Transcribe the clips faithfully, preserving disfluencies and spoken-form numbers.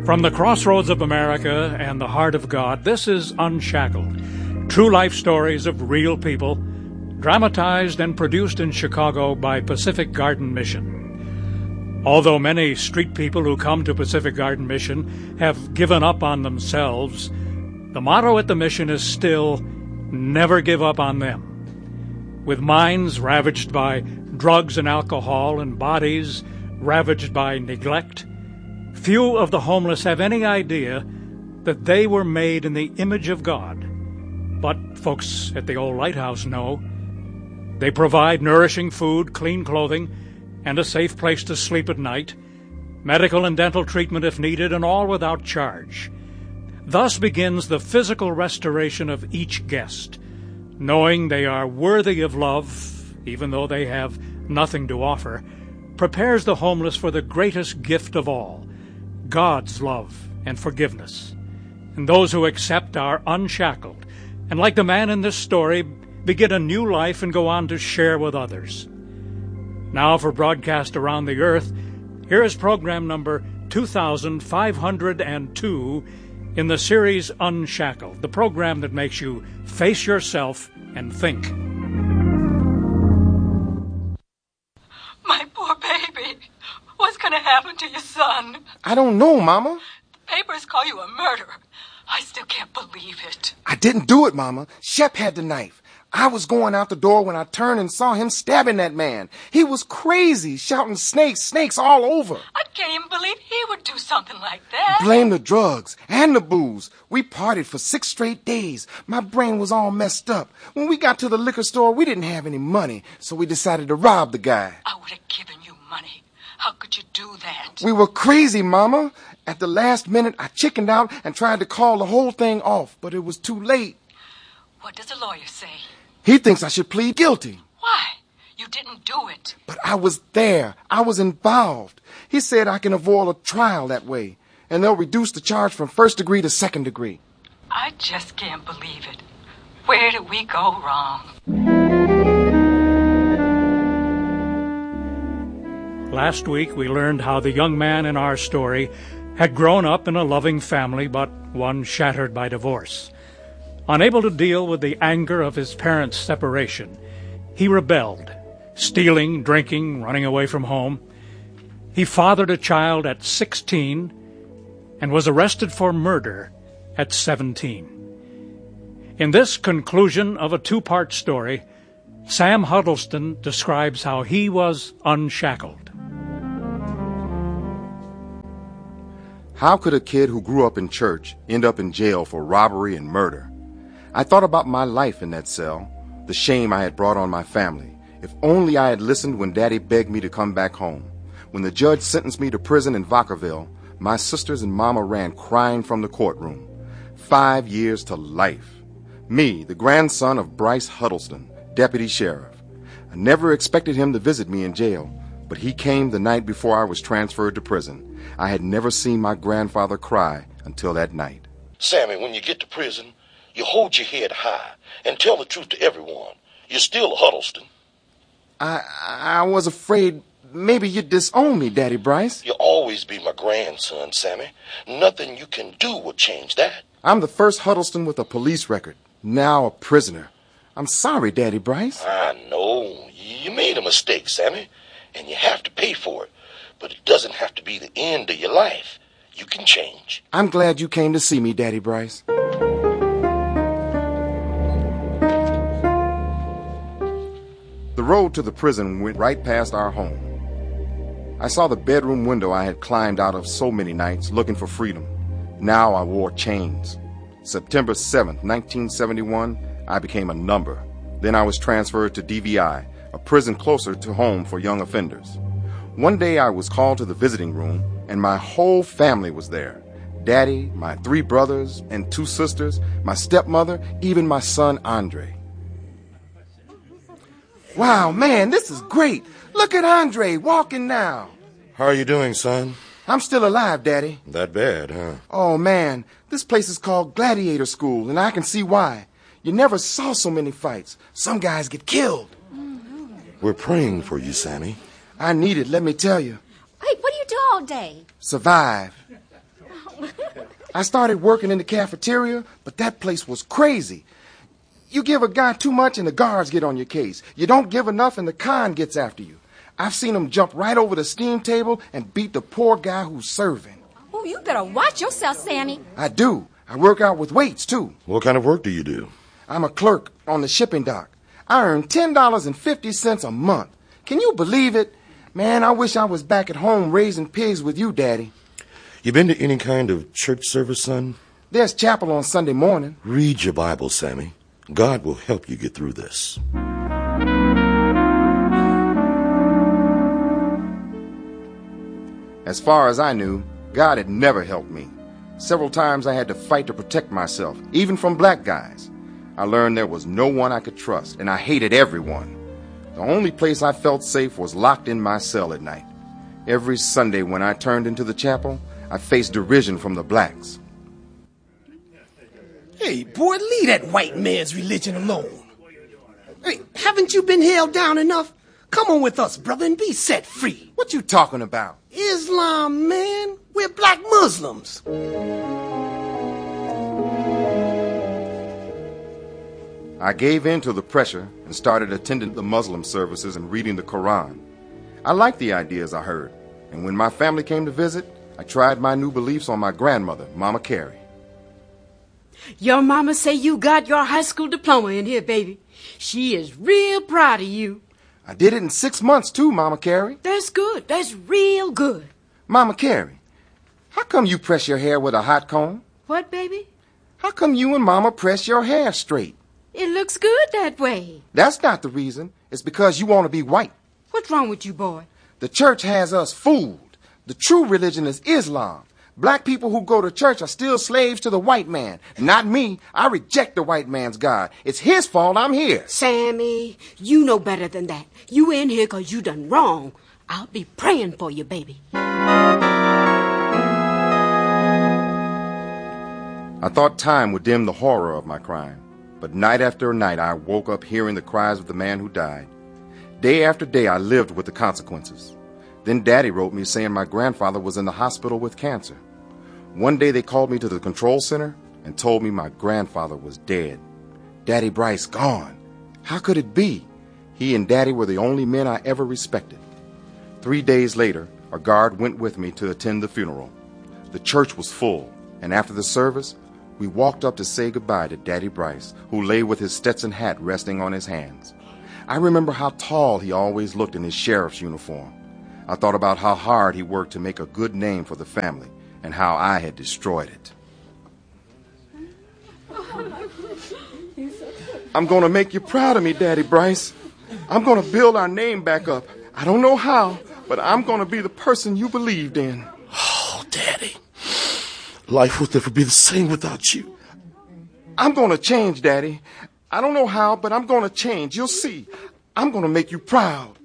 From the crossroads of America and the heart of God, this is Unshackled. True life stories of real people, dramatized and produced in Chicago by Pacific Garden Mission. Although many street people who come to Pacific Garden Mission have given up on themselves, the motto at the mission is still, never give up on them. With minds ravaged by drugs and alcohol and bodies ravaged by neglect, few of the homeless have any idea that they were made in the image of God. But folks at the old lighthouse know. They provide nourishing food, clean clothing, and a safe place to sleep at night, medical and dental treatment if needed, and all without charge. Thus begins the physical restoration of each guest, knowing they are worthy of love, even though they have nothing to offer, prepares the homeless for the greatest gift of all, God's love and forgiveness. And those who accept are unshackled, and like the man in this story, begin a new life and go on to share with others. Now for broadcast around the earth, here is program number two thousand five hundred two in the series Unshackled, the program that makes you face yourself and think. My poor baby. What's going to happen to your son? I don't know, Mama. The papers call you a murderer. I still can't believe it. I didn't do it, Mama. Shep had the knife. I was going out the door when I turned and saw him stabbing that man. He was crazy, shouting snakes, snakes all over. I can't even believe he would do something like that. Blame the drugs and the booze. We partied for six straight days. My brain was all messed up. When we got to the liquor store, we didn't have any money, so we decided to rob the guy. I would have given you money. How could you do that? We were crazy, Mama. At the last minute, I chickened out and tried to call the whole thing off, but it was too late. What does the lawyer say? He thinks I should plead guilty. Why? You didn't do it. But I was there. I was involved. He said I can avoid a trial that way, and they'll reduce the charge from first degree to second degree. I just can't believe it. Where did we go wrong? Last week we learned how the young man in our story had grown up in a loving family, but one shattered by divorce. Unable to deal with the anger of his parents' separation, he rebelled, stealing, drinking, running away from home. He fathered a child at sixteen and was arrested for murder at seventeen. In this conclusion of a two-part story, Sam Huddleston describes how he was unshackled. How could a kid who grew up in church end up in jail for robbery and murder? I thought about my life in that cell, the shame I had brought on my family. If only I had listened when Daddy begged me to come back home. When the judge sentenced me to prison in Vacaville, my sisters and Mama ran crying from the courtroom. Five years to life. Me, the grandson of Bryce Huddleston, deputy sheriff. I never expected him to visit me in jail, but he came the night before I was transferred to prison. I had never seen my grandfather cry until that night. Sammy, when you get to prison, you hold your head high and tell the truth to everyone. You're still a Huddleston. I I was afraid maybe you'd disown me, Daddy Bryce. You'll always be my grandson, Sammy. Nothing you can do will change that. I'm the first Huddleston with a police record, now a prisoner. I'm sorry, Daddy Bryce. I know. You made a mistake, Sammy, and you have to pay for it. But it doesn't have to be the end of your life. You can change. I'm glad you came to see me, Daddy Bryce. The road to the prison went right past our home. I saw the bedroom window I had climbed out of so many nights looking for freedom. Now I wore chains. September seventh, nineteen seventy-one, I became a number. Then I was transferred to D V I, a prison closer to home for young offenders. One day I was called to the visiting room, and my whole family was there. Daddy, my three brothers and two sisters, my stepmother, even my son Andre. Wow, man, this is great. Look at Andre walking now. How are you doing, son? I'm still alive, Daddy. That bad, huh? Oh, man, this place is called Gladiator School, and I can see why. You never saw so many fights. Some guys get killed. We're praying for you, Sammy. I need it, let me tell you. Hey, what do you do all day? Survive. I started working in the cafeteria, but that place was crazy. You give a guy too much and the guards get on your case. You don't give enough and the con gets after you. I've seen him jump right over the steam table and beat the poor guy who's serving. Oh, you better watch yourself, Sammy. I do. I work out with weights, too. What kind of work do you do? I'm a clerk on the shipping dock. I earn ten dollars and fifty cents a month. Can you believe it? Man, I wish I was back at home raising pigs with you, Daddy. You been to any kind of church service, son? There's chapel on Sunday morning. Read your Bible, Sammy. God will help you get through this. As far as I knew, God had never helped me. Several times I had to fight to protect myself, even from black guys. I learned there was no one I could trust, and I hated everyone. The only place I felt safe was locked in my cell at night. Every Sunday when I turned into the chapel, I faced derision from the blacks. Hey, boy, leave that white man's religion alone. Hey, haven't you been held down enough? Come on with us, brother, and be set free. What you talking about? Islam, man. We're black Muslims. I gave in to the pressure and started attending the Muslim services and reading the Quran. I liked the ideas I heard, and when my family came to visit, I tried my new beliefs on my grandmother, Mama Carey. Your mama say you got your high school diploma in here, baby. She is real proud of you. I did it in six months, too, Mama Carey. That's good. That's real good. Mama Carey, how come you press your hair with a hot comb? What, baby? How come you and Mama press your hair straight? It looks good that way. That's not the reason. It's because you want to be white. What's wrong with you, boy? The church has us fooled. The true religion is Islam. Black people who go to church are still slaves to the white man. Not me. I reject the white man's God. It's his fault I'm here. Sammy, you know better than that. You in here because you done wrong. I'll be praying for you, baby. I thought time would dim the horror of my crime. But night after night, I woke up hearing the cries of the man who died. Day after day, I lived with the consequences. Then Daddy wrote me saying my grandfather was in the hospital with cancer. One day they called me to the control center and told me my grandfather was dead. Daddy Bryce gone. How could it be? He and Daddy were the only men I ever respected. Three days later, a guard went with me to attend the funeral. The church was full, and after the service, we walked up to say goodbye to Daddy Bryce, who lay with his Stetson hat resting on his hands. I remember how tall he always looked in his sheriff's uniform. I thought about how hard he worked to make a good name for the family and how I had destroyed it. I'm going to make you proud of me, Daddy Bryce. I'm going to build our name back up. I don't know how, but I'm going to be the person you believed in. Oh, Daddy. Life will never be the same without you. I'm going to change, Daddy. I don't know how, but I'm going to change. You'll see. I'm going to make you proud.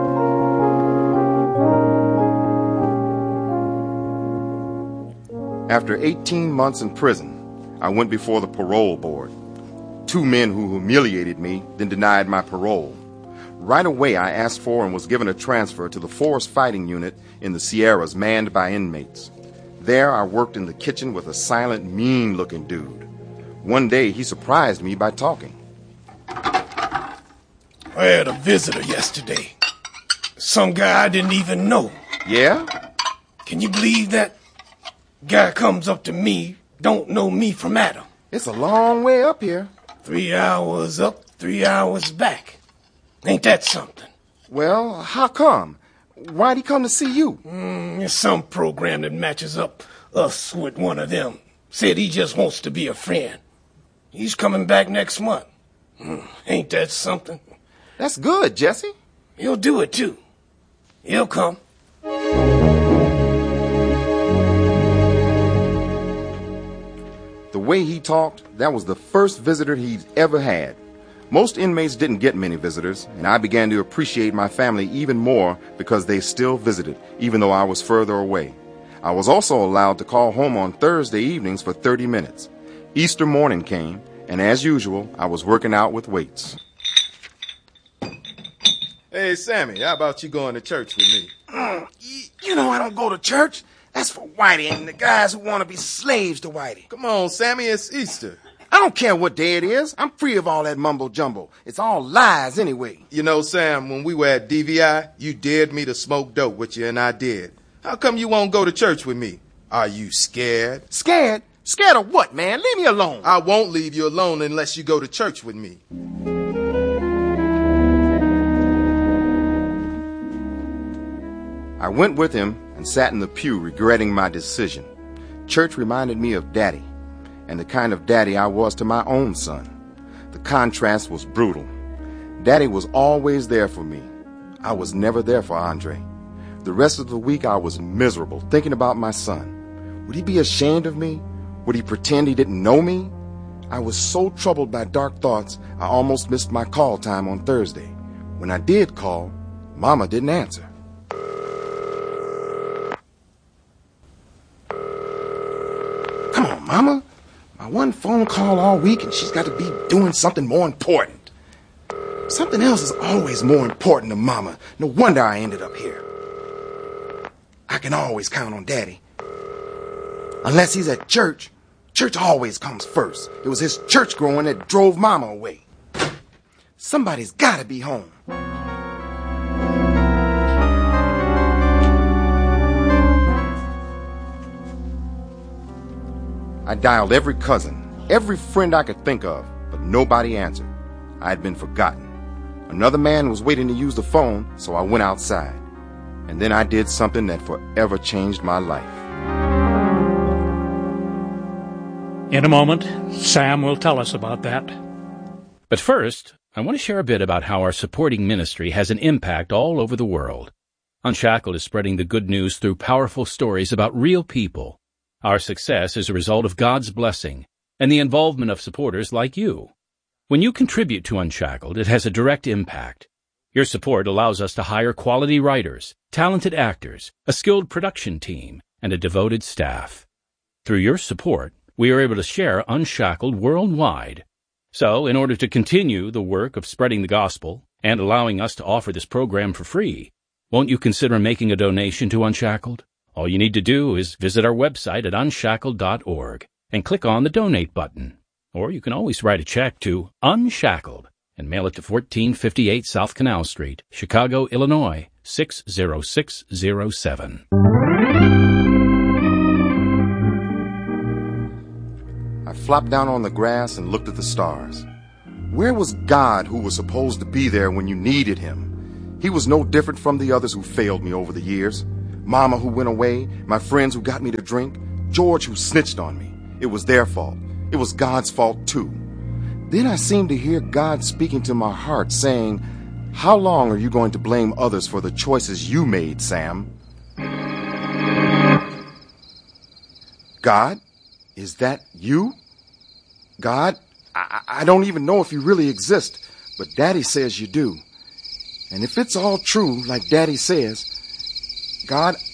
After eighteen months in prison, I went before the parole board. Two men who humiliated me, then denied my parole. Right away, I asked for and was given a transfer to the Forest Fighting Unit in the Sierras, manned by inmates. There, I worked in the kitchen with a silent, mean-looking dude. One day, he surprised me by talking. I had a visitor yesterday. Some guy I didn't even know. Yeah? Can you believe that? Guy comes up to me, don't know me from Adam. It's a long way up here. Three hours up, three hours back. Ain't that something? Well, how come? Why'd he come to see you? Mm, it's some program that matches up us with one of them. Said he just wants to be a friend. He's coming back next month. Mm, ain't that something? That's good, Jesse. He'll do it, too. He'll come. The way he talked, that was the first visitor he'd ever had. Most inmates didn't get many visitors, and I began to appreciate my family even more because they still visited, even though I was further away. I was also allowed to call home on Thursday evenings for thirty minutes. Easter morning came, and as usual, I was working out with weights. Hey, Sammy, how about you going to church with me? Mm, you know I don't go to church. That's for Whitey and the guys who want to be slaves to Whitey. Come on, Sammy, it's Easter. I don't care what day it is. I'm free of all that mumbo-jumbo. It's all lies anyway. You know, Sam, when we were at D V I, you dared me to smoke dope with you, and I did. How come you won't go to church with me? Are you scared? Scared? Scared of what, man? Leave me alone. I won't leave you alone unless you go to church with me. I went with him and sat in the pew regretting my decision. Church reminded me of Daddy, and the kind of daddy I was to my own son. The contrast was brutal. Daddy was always there for me. I was never there for Andre. The rest of the week I was miserable, thinking about my son. Would he be ashamed of me? Would he pretend he didn't know me? I was so troubled by dark thoughts, I almost missed my call time on Thursday. When I did call, Mama didn't answer. Come on, Mama. My one phone call all week, and she's got to be doing something more important. Something else is always more important to Mama. No wonder I ended up here. I can always count on Daddy. Unless he's at church, church always comes first. It was his church growing that drove Mama away. Somebody's got to be home. I dialed every cousin, every friend I could think of, but nobody answered. I had been forgotten. Another man was waiting to use the phone, so I went outside. And then I did something that forever changed my life. In a moment, Sam will tell us about that. But first, I want to share a bit about how our supporting ministry has an impact all over the world. Unshackled is spreading the good news through powerful stories about real people. Our success is a result of God's blessing and the involvement of supporters like you. When you contribute to Unshackled, it has a direct impact. Your support allows us to hire quality writers, talented actors, a skilled production team, and a devoted staff. Through your support, we are able to share Unshackled worldwide. So, in order to continue the work of spreading the gospel and allowing us to offer this program for free, won't you consider making a donation to Unshackled? All you need to do is visit our website at unshackled dot org and click on the Donate button. Or you can always write a check to Unshackled and mail it to fourteen fifty-eight South Canal Street, Chicago, Illinois, six zero six zero seven. I flopped down on the grass and looked at the stars. Where was God who was supposed to be there when you needed him? He was no different from the others who failed me over the years. Mama who went away, my friends who got me to drink, George who snitched on me. It was their fault. It was God's fault too. Then I seemed to hear God speaking to my heart saying, "How long are you going to blame others for the choices you made, Sam?" God, is that you? God, I, I don't even know if you really exist, but Daddy says you do. And if it's all true, like Daddy says, God,